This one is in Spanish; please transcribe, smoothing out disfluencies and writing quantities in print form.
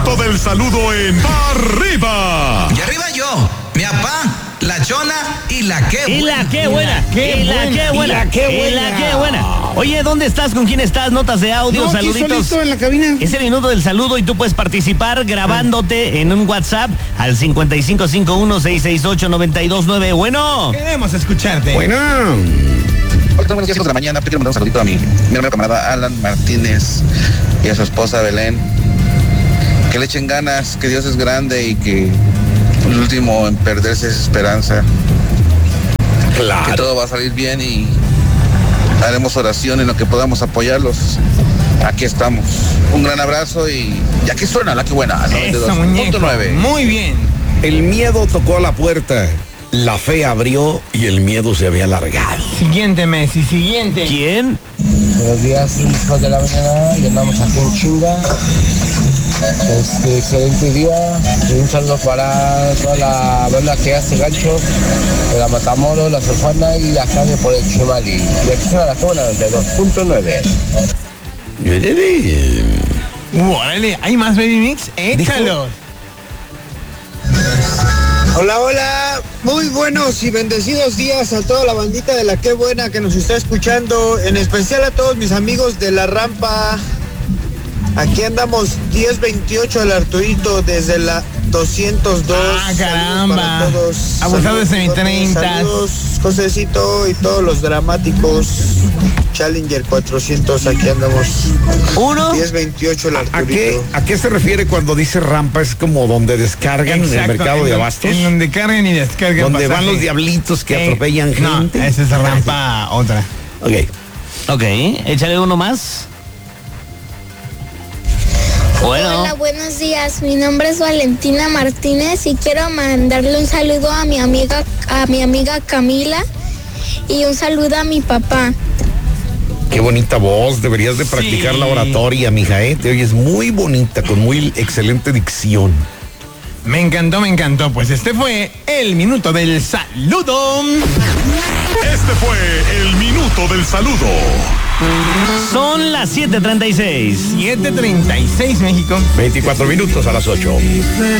minuto del saludo en Arriba. Y arriba yo, mi papá, la chona y la que buena. Y la que buena. qué Y la buena, que buena. y la que Y la buena. que buena. Oye, ¿dónde estás? ¿Con quién estás? Notas de audio, No, aquí saluditos. solito en la cabina. Es el minuto del saludo y tú puedes participar grabándote en un WhatsApp al 5551-668-929. Bueno. Queremos escucharte. Bueno. Hola, buenos días, 5 de la mañana. Quiero mandar un saludito a mi hermano camarada Alan Martínez y a su esposa Belén. Que le echen ganas, que Dios es grande y que el último en perderse es esperanza. Que Claro. todo va a salir bien y haremos oración en lo que podamos apoyarlos. Aquí estamos. Un gran abrazo y ya que suena la que buena. Eso, muñeco. 92.9. Muy bien. El miedo tocó a la puerta. La fe abrió y el miedo se había alargado. Siguiente, Messi, siguiente. ¿Quién? Buenos días, hijos de la mañana, y andamos aquí en chinga. Excelente día. Y un saludo para toda la banda que hace gancho, de la Matamoros, la Sulfana y la calle por el Chimali. Y aquí suena la zona 92.9. Órale, ¿hay más Baby Mix? Échalos. Hola, hola, muy buenos y bendecidos días a toda la bandita de la que buena que nos está escuchando, en especial a todos mis amigos de la rampa. Aquí andamos 1028 del Arturito desde la 202. Ah, caramba. Saludos para todos. Abusado de Saludos, semi-30. Saludos, Josecito y todos los dramáticos. Challenger 400, aquí andamos. 1028 el Arturito. ¿A qué se refiere cuando dice rampa? Es como donde descargan en el Exacto, mercado de abastos. En donde cargan y descargan. Donde van pasaje. los diablitos que atropellan gente. No, esa es rampa otra. Ok, échale uno más. Bueno. Hola, buenos días. Mi nombre es Valentina Martínez y quiero mandarle un saludo a mi amiga Camila y un saludo a mi papá. Qué bonita voz, deberías de practicar la oratoria, mija, te oyes muy bonita, con muy excelente dicción. Me encantó. Pues este fue el minuto del saludo. Este fue el minuto del saludo. Son las 7:36. 7:36 México. 24 minutos a las 8.